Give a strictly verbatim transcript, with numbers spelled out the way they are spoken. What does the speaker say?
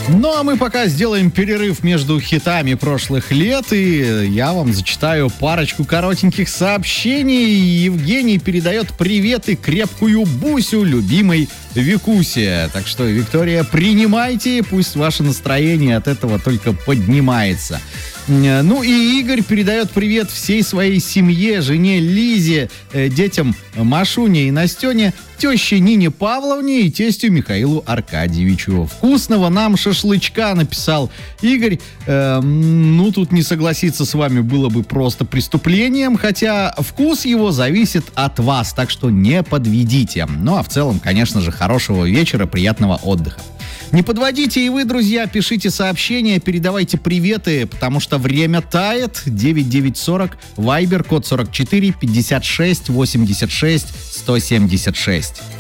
Ну, а мы пока сделаем перерыв между хитами прошлых лет, и я вам зачитаю парочку коротеньких сообщений. Евгений передает привет и крепкую бусю любимой Викусе. Так что, Виктория, принимайте, пусть ваше настроение от этого только поднимается. Ну и Игорь передает привет всей своей семье, жене Лизе, детям Машуне и Настене, теще Нине Павловне и тестю Михаилу Аркадьевичу. Вкусного нам шашлычка, написал Игорь. Э, ну, тут не согласиться с вами было бы просто преступлением, хотя вкус его зависит от вас, так что не подведите. Ну, а в целом, конечно же, хорошего вечера, приятного отдыха. Не подводите и вы, друзья, пишите сообщения, передавайте приветы, потому что время тает. девять девять сорок, Вайбер, код сорок четыре пятьдесят шесть восемьдесят шесть сто семьдесят шесть.